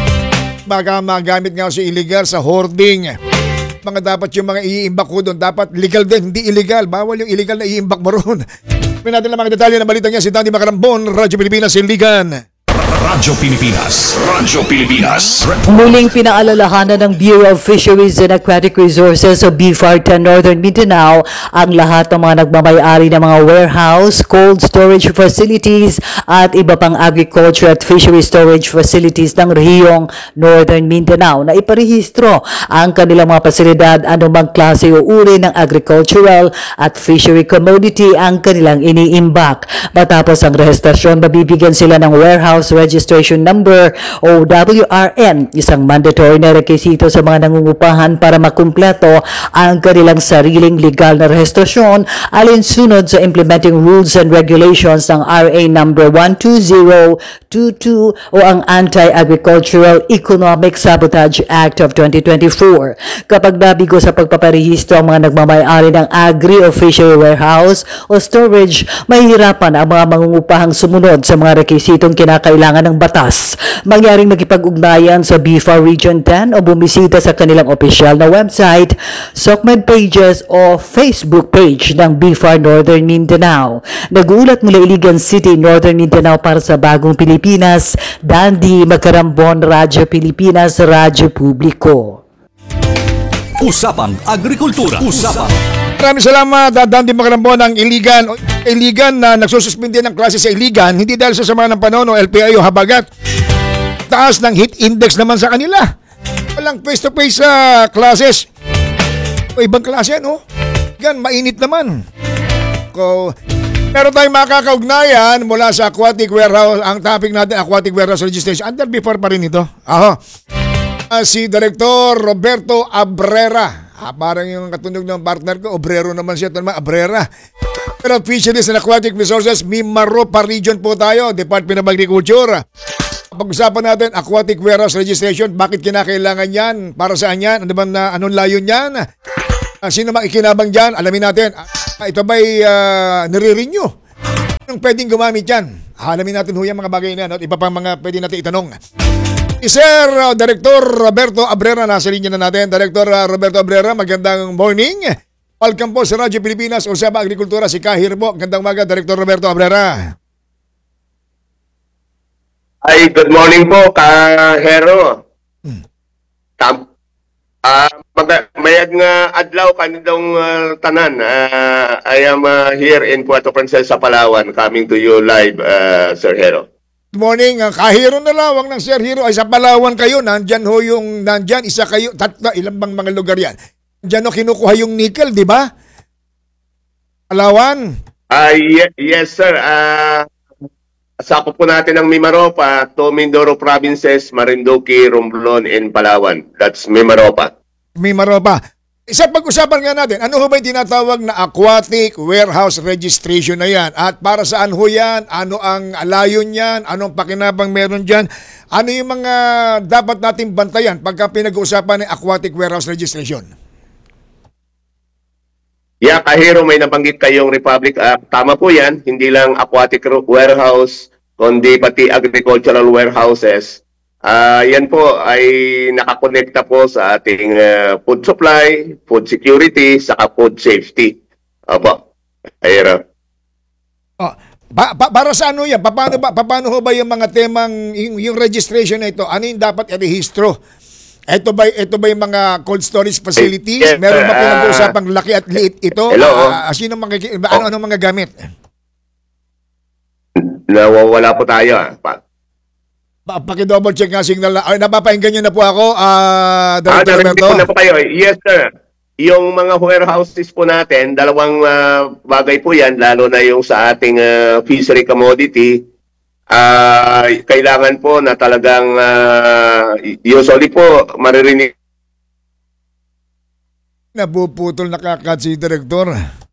Baka magamit nga sa illegal sa hoarding. Mga dapat yung mga iimbak ko doon, dapat legal din, hindi illegal. Bawal yung illegal na iimbak mo roon. May natin lang mga detalye na balita niya si Danny Macarambon, Radyo Pilipinas, Iligan. Radyo Pilipinas. Radyo Pilipinas. Muling pinaalalahanan ng Bureau of Fisheries and Aquatic Resources o BFARTA Northern Mindanao ang lahat ng mga nagmamay-ari ng mga warehouse, cold storage facilities at iba pang agriculture at fishery storage facilities ng rehiyong Northern Mindanao na iparehistro ang kanilang mga pasilidad anumang klase o uri ng agricultural at fishery commodity ang kanilang iniimbak. Matapos ang rehistrasyon, mabibigyan sila ng warehouse registration number o WRN, isang mandatory na rekisito sa mga nangungupahan para makumpleto ang kanilang sariling legal na rehistrasyon alinsunod sa implementing rules and regulations ng RA number 12022 o ang Anti-Agricultural Economic Sabotage Act of 2024. Kapag nabigo sa pagpaparehistro ang mga nagmamay-ari ng agri o fishery warehouse o storage, mahihirapan ang mga mangungupahang sumunod sa mga rekisitong kinakailangan ng batas. Mangyaring makipag-ugnayan sa BFAR Region 10 o bumisita sa kanilang opisyal na website, SOCMED pages o Facebook page ng BFAR Northern Mindanao. Nag-uulat mula Iligan City, Northern Mindanao para sa Bagong Pilipinas, Dandy Macarambon, Radyo Pilipinas, Radyo Publiko. Usapang Agrikultura. Usapang. Maraming salamat, Dandy Macarambon ng Iligan. Iligan na nagsususpindi ng klase sa Iligan, hindi dahil sa sama ng panahon o LPI o habagat. Taas ng heat index naman sa kanila. Walang face-to-face classes. O ibang klase, no? Yan, mainit naman. Meron tayong makakaugnayan mula sa aquatic warehouse. Ang topic natin, aquatic warehouse registration. Under before pa rin ito. Si Director Roberto Abrera. Parang yung katunog ng partner ko, Obrero naman siya. Ito naman, Abrera. Pero Fisheries and Aquatic Resources, Mimaropa Region po tayo, Department of Agriculture. Pag-usapan natin, aquatic warehouse registration. Bakit kinakailangan yan? Para saan yan? Ano ba na, anong layon yan? Sino makikinabang dyan? Alamin natin. Ito ba'y nire-renew? Anong pwedeng gumamit yan? Alamin natin ho yan mga bagay na. At iba pang mga pwede natin itanong. Sir Director Roberto Abrera, nasa linya na natin. Director Roberto Abrera, magandang morning. Welcome po sa Radyo Pilipinas, Usapa Agrikultura, si Kahir po. Gandang umaga, Director Roberto Abrera. Ay, good morning po, Kahero. Mayag nga adlaw kanidong tanan. I am here in Puerto Princesa, Palawan, coming to you live, Sir Hero. Good morning, Kahiro na lawang ng Sir Hero. Ay sa Palawan kayo, nandyan ho yung, isa kayo, tatlo, ilang bang mga lugar yan? Nandyan ho kinukuha yung nickel, di ba? Palawan? Yes, sir. Sakop po natin ang Mimaropa to Mindoro Provinces, Marinduque, Romblon, and Palawan. That's Mimaropa. Mimaropa. Isa pag-usapan nga natin, ano ho ba yung tinatawag na aquatic warehouse registration na yan? At para saan ho yan? Ano ang layon yan? Anong pakinabang meron dyan? Ano yung mga dapat nating bantayan pagka pinag-uusapan ng aquatic warehouse registration? Yeah, Kahiro, may nabanggit kayong Republic Act. Tama po yan. Hindi lang aquatic warehouse, kundi pati agricultural warehouses. Yan po ay nakakonekta po sa ating food supply, food security, saka food safety. Opo, Kahiro. Para sa ano yan? Paano ho ba yung mga temang, yung registration na ito? Ano yung dapat i-rehistro? Ito ba yung mga cold storage facilities? Yes, meron ba pinag-uusapang laki at liit ito? Hello. Ano mga gamit? Nawawala po tayo. Paki-double check nga signal na. Napapahinggan nyo na po ako, Director Narinig Roberto. po na po kayo. Yes, sir. Yung mga warehouses po natin, dalawang bagay po yan, lalo na yung sa ating fishery commodity. Kailangan po na talagang usually po maririnig. Napuputol na kakad si Director.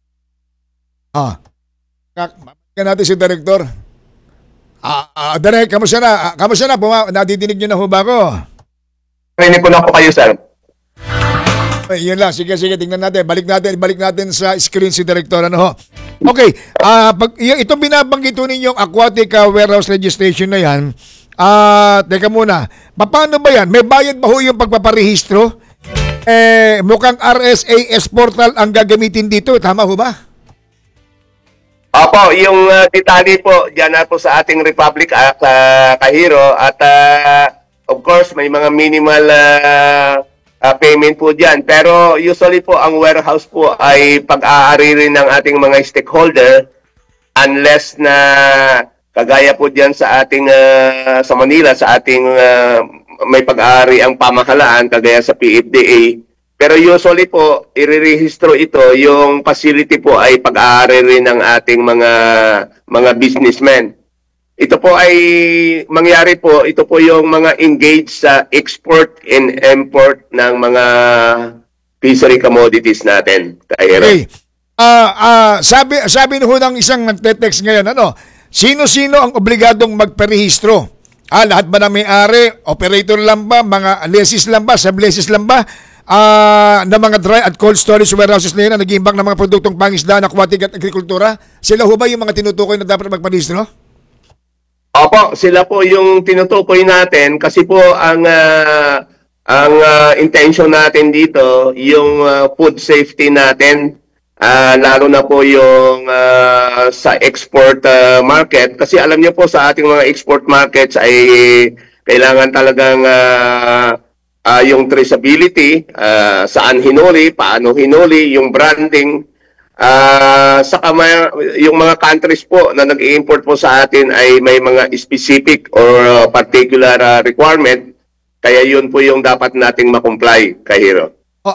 Ka natin si Director. Direk, kamusta na? Kamusta na? Nadidinig nyo na ho ba ako? Rinig ko na po kayo, sir. Yun lang. Sige, tingnan natin. Balik natin sa screen si Director. Ano ho? Okay. Itong binabanggit ninyong aquatic warehouse registration na yan, teka muna. Paano ba yan? May bayad ba ho yung pagpaparehistro? Mukhang RSAS portal ang gagamitin dito. Tama ho ba? Opo, yung detalye po, dyan na po sa ating Republic Act, Kahiro. At of course, may mga minimal payment po dyan. Pero usually po, ang warehouse po ay pag-aari rin ng ating mga stakeholder unless na kagaya po dyan sa ating sa Manila, sa ating may pag-aari ang pamahalaan, kagaya sa PFDA. Pero usually po, irerehistro ito, yung facility po ay pag-aari rin ng ating mga businessmen. Ito po ay mangyari po, ito po yung mga engaged sa export and import ng mga fishery commodities natin. Okay. Sabi ho ng isang nagte-text ngayon, sino-sino ang obligadong magparehistro? Lahat ba ng may-ari, operator lang ba, mga leases lang ba, sub-leases lang ba, na mga dry at cold storage warehouses na yun na nag-iimbak ng mga produktong pangisdaan, aquatic at agrikultura? Sila ho ba yung mga tinutukoy na dapat magparehistro? Opo, sila po yung tinutukoy natin kasi po ang intention natin dito, yung food safety natin, lalo na po yung sa export market. Kasi alam niyo po sa ating mga export markets ay kailangan talagang yung traceability, saan hinuli, paano hinuli, yung branding. Saka yung mga countries po na nag-i-import po sa atin ay may mga specific or particular requirement. Kaya yun po yung dapat nating makomply, Kahiro.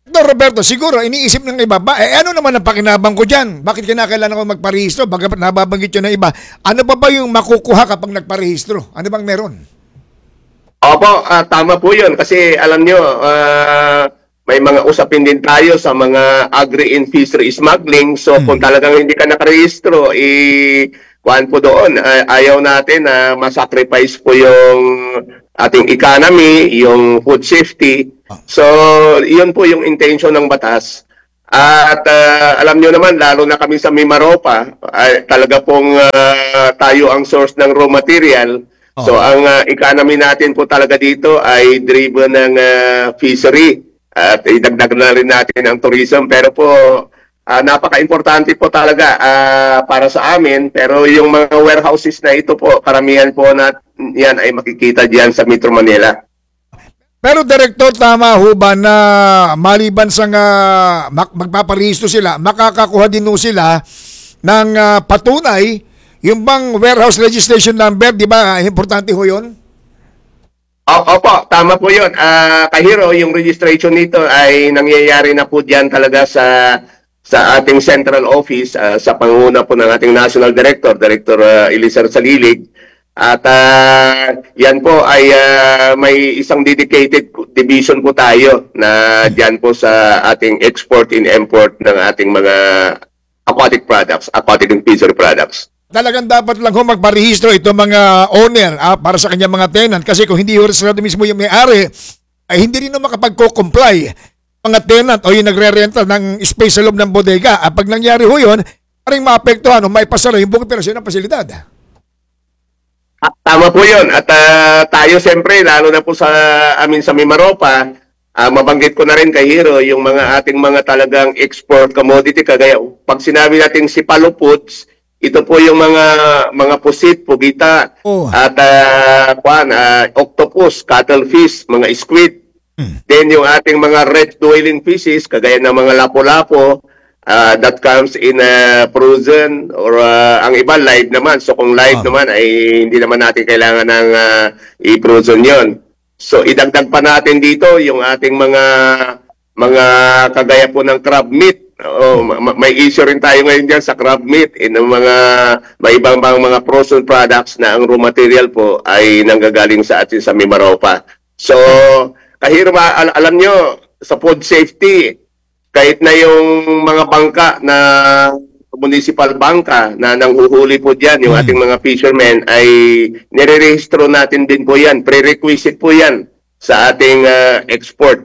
Dr. Roberto, siguro iniisip ng iba, ano naman ang pakinabang ko dyan? Bakit kinakailangan ko magparehistro? Bagamat nababanggit yun ng iba. Ano pa ba yung makukuha kapag nagparehistro? Ano bang meron? Opo, tama po yun. Kasi alam nyo, may mga usapin din tayo sa mga agri and fishery smuggling. So kung talagang hindi ka nakarehistro, kuhaan po doon. Ayaw natin na masacrifice po yung ating economy, yung food safety. So, yun po yung intention ng batas. At alam nyo naman, lalo na kami sa Mimaropa, talaga pong tayo ang source ng raw material. So, ang economy natin po talaga dito ay driven ng fishery. At idagdag na rin natin ang tourism. Pero po, napaka-importante po talaga para sa amin. Pero yung mga warehouses na ito po, karamihan po na yan ay makikita diyan sa Metro Manila. Pero Director, tama ho ba na maliban sa magpaparehistro sila, makakakuha din ho sila ng patunay, yung bang warehouse registration number, di ba? Importante ho yun? Opo, tama po yun. Kahiro, yung registration nito ay nangyayari na po diyan talaga sa ating central office, sa panguna po ng ating National Director, Director Elizar Salilig. At yan po ay may isang dedicated division po tayo na diyan po sa ating export and import ng ating mga aquatic products, aquatic and fishery products. Talagang dapat lang ho magparehistro ito mga owner para sa kanyang mga tenant kasi kung hindi ho registrado mismo yung may-ari, ay hindi rin makapag-comply mga tenant o yung nagre-rental ng space sa loob ng bodega. Pag nangyari ho yun, parang maapektuhan o maipasara yung buong operasyon ng pasilidad. Tama po yun. At tayo siyempre, lalo na po sa amin sa Mimaropa, mabanggit ko na rin kay Hiro, yung mga ating mga talagang export commodity, kagaya pag sinabi natin si Palupoods, ito po yung mga pusit, pugita, at octopus, cuttlefish, mga squid. Then yung ating mga red-dwelling fishes, kagaya ng mga lapo-lapo, that comes in frozen or ang iba live naman. So kung live naman ay hindi naman natin kailangan ng i-frozen yon. So idagdag pa natin dito yung ating mga kagaya po ng crab meat. May issue rin tayo ngayon dyan sa crab meat. May ibang mga frozen products na ang raw material po ay nanggagaling sa atin sa Mimaropa. So kahiro alam nyo, sa food safety, kahit na yung mga bangka na municipal bangka na nanghuhuli po dyan, yung ating mga fishermen, ay nire-rehistro natin din po yan. Prerequisite po yan sa ating export.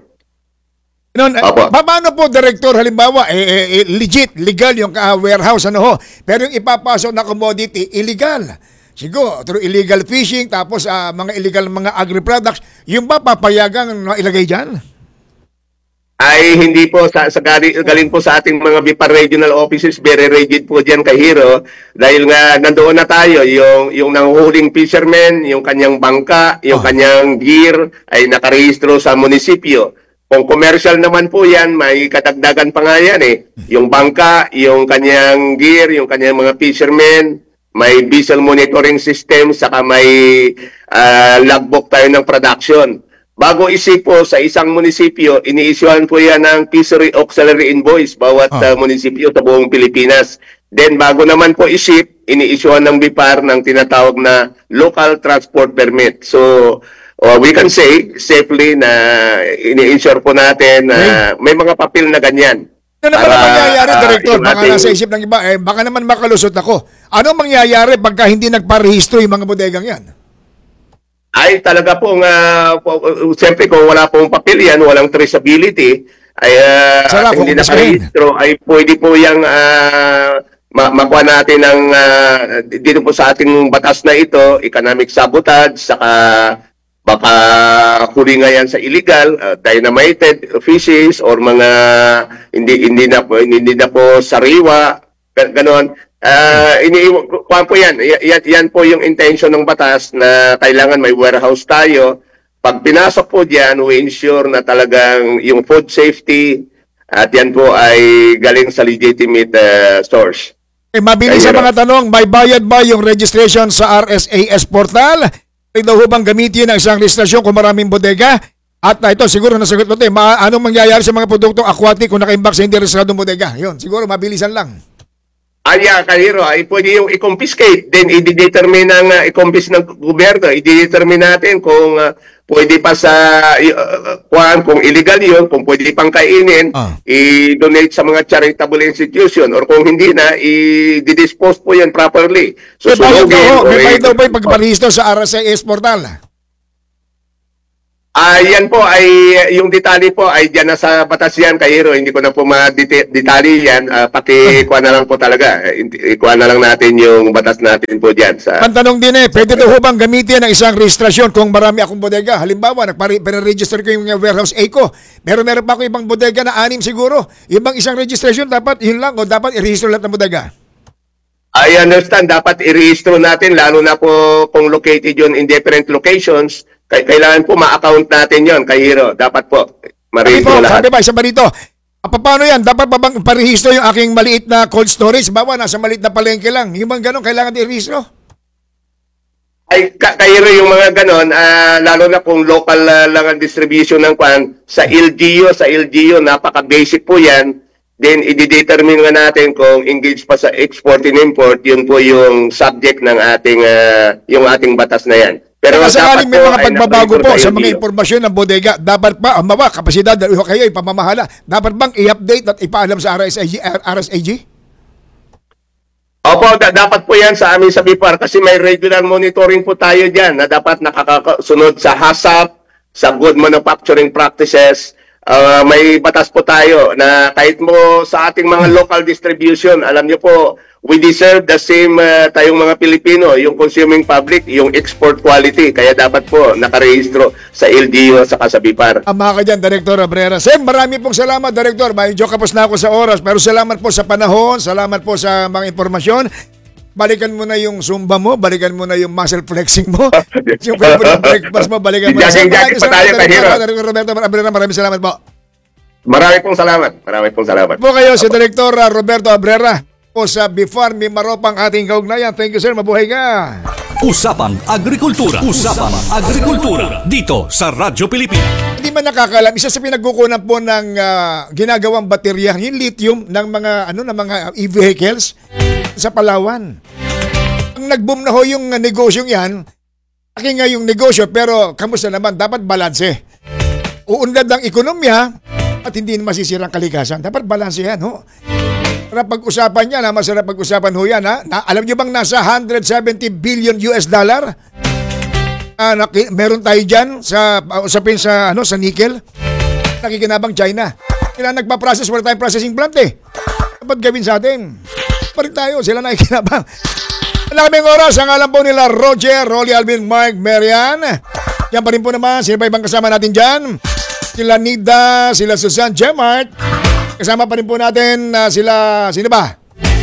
Paano po, Director, halimbawa, legit, legal yung warehouse, pero yung ipapasok na commodity, illegal. Siguro, through illegal fishing, tapos mga illegal mga agri-products, yung ba papayagang ilagay dyan? Ay hindi po galing po sa ating mga BIPAR regional offices, very rigid po diyan kay Hiro dahil nga nandoon na tayo yung nanghuhuling fisherman, yung kanyang bangka, yung kanyang gear ay nakarehistro sa munisipyo. Kung commercial naman po yan, may kadagdagan pa nga yan yung bangka, yung kanyang gear, yung kanyang mga fishermen, may visual monitoring system, saka may logbook tayo ng production. Bago isip po sa isang munisipyo, ini-issuean po yan ng fishery auxiliary invoice bawat munisipyo sa buong Pilipinas. Then bago naman po isip, ini-issuean ng BIPAR ng tinatawag na local transport permit. So we can say safely na ini-insure po natin na may mga papel na ganyan. Ano naman ang mangyayari, Director? Baka nasa isip ng iba, baka naman makalusot ako. Ano mangyayari pagka hindi nagparehistro yung mga bodegang yan? Ay talaga pong, siyempre kung wala pong papel yan, walang traceability, ay hindi nakarehistro, ay pwede po yung makuha natin ng, dito po sa ating batas na ito, economic sabotage, saka baka huli nga yan sa illegal, dynamited fishes, or mga hindi na po sariwa, ganon. Kuhaan po yan. Yan po yung intention ng batas na kailangan may warehouse tayo. Pag pinasok po dyan, we ensure na talagang yung food safety at yan po ay galing sa legitimate source. Mabilis sa mga tanong, may bayad ba yung registration sa RSAS portal? Ay daw bang gamitin ang isang registrasyon kung maraming bodega? At ito, siguro nasagot mo ito. Anong mangyayari sa mga produktong aquatic kung naka-imbak sa hindi rehistradong bodega? Yun, siguro mabilisan lang. Kahiro, ay pwede yung i-confiscate, then i-determine ng i-confiscate ng gobyerno, i-determine natin kung pwede pa sa kung illegal yun, kung pwede pang kainin, i-donate sa mga charitable institution, or kung hindi na, i-dispose po yan properly. So, May bayad daw ba yung pagparehistro sa RSIS portal? Yan po ay yung detalye po ay diyan na sa batas yan, Kahiro. Hindi ko na po ma-detalye yan. Pakikuha na lang po talaga. Ikuha na lang natin yung batas natin po diyan sa. Pantanong din pwede daw bang gamitin ang isang registrasyon kung marami akong bodega? Halimbawa, nagpa-register ko yung warehouse A ko. Meron pa ako ibang bodega na 6 siguro. Yung bang isang registrasyon dapat yun lang o dapat i-register lahat ng bodega? I understand, dapat i-rehistro natin lalo na po kung located yun in different locations. Kailangan po ma-account natin yon, Kahiro. Dapat po ma-rehistro lahat. Sabi ba, isa ba dito? Paano yan? Dapat pa bang parehistro yung aking maliit na cold storage? Bawa, nasa maliit na palengke lang. Yung bang ganun, kailangan i-rehistro? Kahiro, yung mga ganon, lalo na kung local lang ang distribution ng kwan, sa LGU, napaka-basic po yan. Then, i-determine nga natin kung engaged pa sa export and import, yun po yung subject ng yung ating batas na yan. Pero sakaling may mga pagbabago po sa mga impormasyon ng bodega, dapat pa, kapasidad, kayo ipamamahala, dapat bang i-update at ipaalam sa RSAG? Opo, dapat po yan sa amin sa BIPAR kasi may regular monitoring po tayo dyan na dapat nakakasunod sa HACCP, sa good manufacturing practices. May batas po tayo na kahit mo sa ating mga local distribution, alam niyo po, we deserve the same tayong mga Pilipino, yung consuming public, yung export quality. Kaya dapat po nakarehistro sa LGU at sa BIPAR. Ama ka dyan, Director Abrera. Sem, marami pong salamat, Director. Medyo kapos na ako sa oras, pero salamat po sa panahon, salamat po sa mga informasyon. Balikan mo na yung Zumba mo, balikan mo na yung muscle flexing mo, yung favorite breakfast mo, balikan mo na. Jagging pa tayo, Kahiro. Roberto Abrera, maraming salamat po. Maraming pong salamat. Po kayo si Director Roberto Abrera po sa BIFAR, may maropang ating kaugnayan. Thank you, sir. Mabuhay ka. Usapang Agrikultura. Usapang Agrikultura. Dito sa Radyo Pilipinas. Hindi man nakakalam, isa sa pinagkukunan po ng ginagawang baterya, yung lithium ng mga mga e-vehicles sa Palawan. Ang nag-boom na ho yung negosyong yan, laki nga yung negosyo, pero kamusta naman? Dapat balanse. Uunlad ang ekonomiya at hindi masisirang kalikasan. Dapat balanse yan, ho. Para pag-usapan yan, masarap pag-usapan ho yan, ha? Alam nyo bang nasa 170 billion US dollar? Meron tayo dyan sa usapin sa nickel. Nakikinabang China. Kailangan nagpa-process, wala tayong processing plant Dapat gawin sa atin. Pa rin tayo, sila nakikinabang. Maraming oras, ang alam po nila Roger, Rolly, Alvin, Mark, Marian. Yan pa rin po naman, sino pa ibang kasama natin dyan? Sila Nida, sila Susan, Gemart. Kasama pa rin po natin sino ba?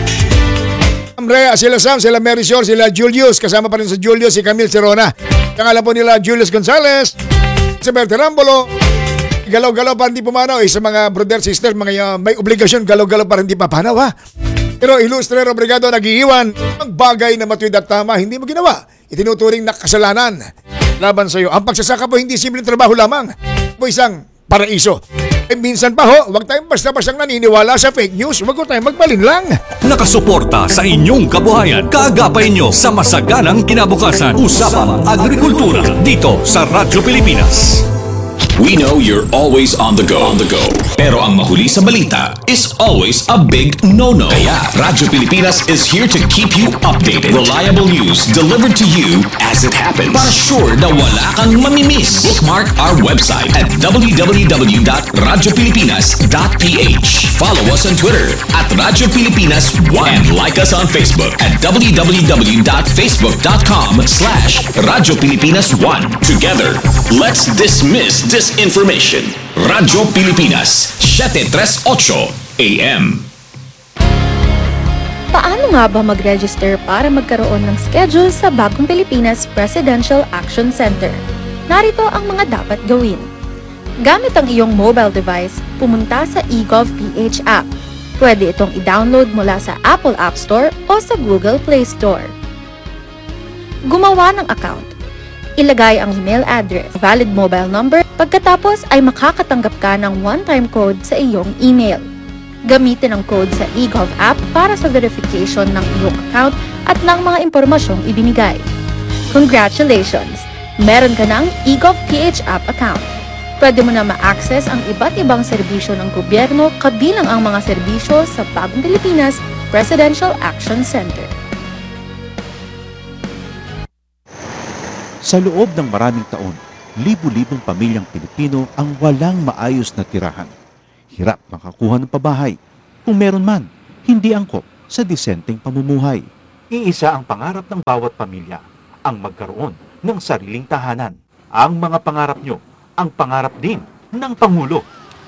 Sila Sam, sila Marisol, sila Julius. Kasama pa rin sa Julius, si Camille Serona. Ang alam po nila Julius Gonzalez, si Bertie Rambolo. Galaw-galaw pa rin di pumanaw. Sa mga brother, sister, mga may obligasyon, galaw-galaw pa rin di papanaw, ha? Pero ilustre, obrigado, nag-iiwan. Ang bagay na matuwid at tama, hindi mo ginawa. Itinuturing na kasalanan laban sa iyo. Ang pagsasaka po, hindi simpleng trabaho lamang. Po isang paraiso. Minsan pa ho, huwag tayong basta-bastang naniniwala sa fake news. Huwag ko tayong magpalinlang. Nakasuporta sa inyong kabuhayan. Kaagapay nyo sa masaganang kinabukasan. Usapang Agrikultura. Dito sa Radyo Pilipinas. We know you're always on the go. Pero ang mahuli sa balita is always a big no-no. Kaya Radyo Pilipinas is here to keep you updated. Reliable news delivered to you as it happens. Para sure na wala kang mamimiss. Bookmark our website at www.radiopilipinas.ph. Follow us on Twitter at Radyo Pilipinas 1 and like us on Facebook at www.facebook.com/Radyo Pilipinas 1. Together, let's dismiss disinformation. Radyo Pilipinas, 738 AM. Paano nga ba mag-register para magkaroon ng schedule sa Bagong Pilipinas Presidential Action Center? Narito ang mga dapat gawin. Gamit ang iyong mobile device, pumunta sa eGov.ph app. Pwede itong i-download mula sa Apple App Store o sa Google Play Store. Gumawa ng account. ilagay ang email address, valid mobile number, pagkatapos ay makakatanggap ka ng one-time code sa iyong email. Gamitin ang code sa eGov app para sa verification ng iyong account at ng mga impormasyong ibinigay. Congratulations! Meron ka ng eGov PH app account. Pwede mo na ma-access ang iba't ibang serbisyo ng gobyerno kabilang ang mga serbisyo sa Bagong Pilipinas Presidential Action Center. Sa loob ng maraming taon, libu-libong pamilyang Pilipino ang walang maayos na tirahan. Hirap makakuha ng pabahay. Kung meron man, hindi angkop sa disenteng pamumuhay. Iisa ang pangarap ng bawat pamilya, ang magkaroon ng sariling tahanan. Ang mga pangarap nyo, ang pangarap din ng Pangulo.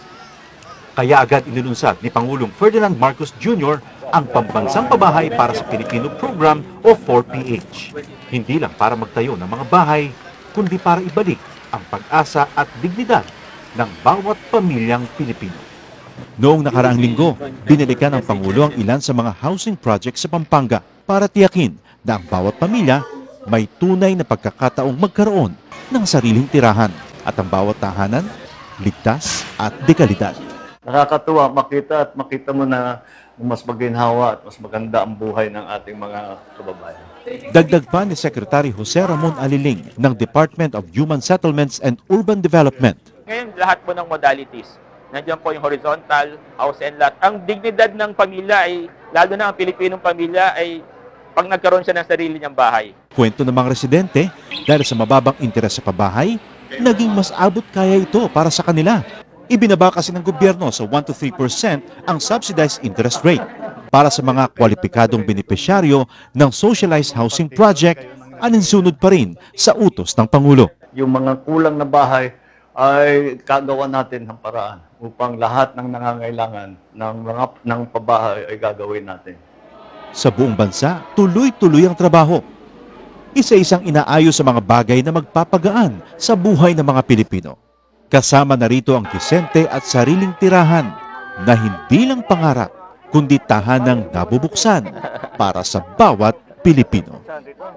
Kaya agad inilunsad ni Pangulong Ferdinand Marcos Jr. ang Pambansang Pabahay para sa Pilipino Program o 4PH. Hindi lang para magtayo ng mga bahay, kundi para ibalik ang pag-asa at dignidad ng bawat pamilyang Pilipino. Noong nakaraang linggo, binalikan ng Pangulo ang ilan sa mga housing projects sa Pampanga para tiyakin na ang bawat pamilya may tunay na pagkakataong magkaroon ng sariling tirahan at ang bawat tahanan ligtas at dekalidad. Nakakatuwa makita mo na mas maginhawa at mas maganda ang buhay ng ating mga kababayan. Dagdag pa ni Secretary Jose Ramon Aliling ng Department of Human Settlements and Urban Development. Ngayon, lahat po ng modalities. Nandiyan po yung horizontal, house and lot. Ang dignidad ng pamilya ay, lalo na ang Pilipinong pamilya, ay pag nagkaroon siya ng sarili niyang bahay. Kwento ng mga residente, dahil sa mababang interes sa pabahay, naging mas abot kaya ito para sa kanila. Ibinaba kasi ng gobyerno sa 1 to 3% ang subsidized interest rate. Para sa mga kwalipikadong benepisyaryo ng socialized housing project, aninsunod pa rin sa utos ng Pangulo. Yung mga kulang na bahay ay kagawa natin ng paraan upang lahat ng nangangailangan ng pabahay ay gagawin natin. Sa buong bansa, tuloy-tuloy ang trabaho. Isa-isang inaayos sa mga bagay na magpapagaan sa buhay ng mga Pilipino. Kasama na rito ang disente at sariling tirahan na hindi lang pangarap, kundi tahanang nabubuksan para sa bawat Pilipino.